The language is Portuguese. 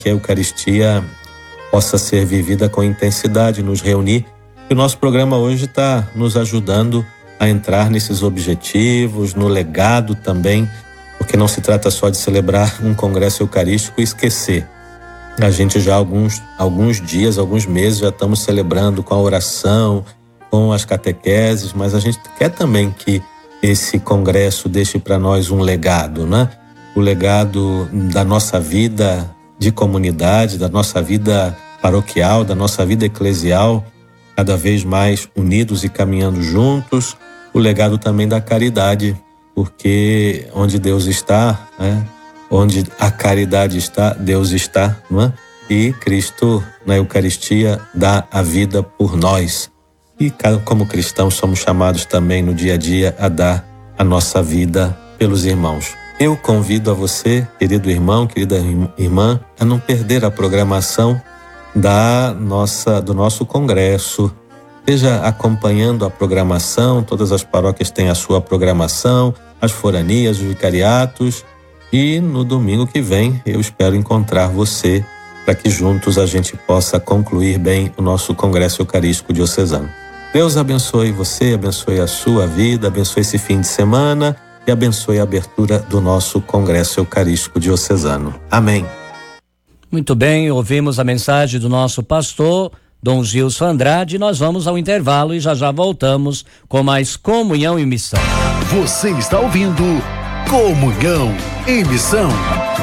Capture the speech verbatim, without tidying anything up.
que a Eucaristia possa ser vivida com intensidade, nos reunir. E o nosso programa hoje está nos ajudando a entrar nesses objetivos, no legado também, porque não se trata só de celebrar um congresso eucarístico e esquecer. A gente já há alguns, alguns dias, alguns meses já estamos celebrando com a oração, com as catequeses, mas a gente quer também que esse congresso deixe para nós um legado, né? O legado da nossa vida de comunidade, da nossa vida paroquial, da nossa vida eclesial, cada vez mais unidos e caminhando juntos. O legado também da caridade, porque onde Deus está, né? Onde a caridade está, Deus está, não é? E Cristo, na Eucaristia, dá a vida por nós. E como cristãos somos chamados também no dia a dia a dar a nossa vida pelos irmãos. Eu convido a você, querido irmão, querida irmã, a não perder a programação da nossa, do nosso congresso. Esteja acompanhando a programação, todas as paróquias têm a sua programação, as foranias, os vicariatos. E no domingo que vem eu espero encontrar você para que juntos a gente possa concluir bem o nosso Congresso Eucarístico Diocesano. Deus abençoe você, abençoe a sua vida, abençoe esse fim de semana e abençoe a abertura do nosso Congresso Eucarístico Diocesano. Amém. Muito bem, ouvimos a mensagem do nosso pastor, Dom Gilson Andrade. Nós vamos ao intervalo e já já voltamos com mais Comunhão e Missão. Você está ouvindo Comunhão e Missão.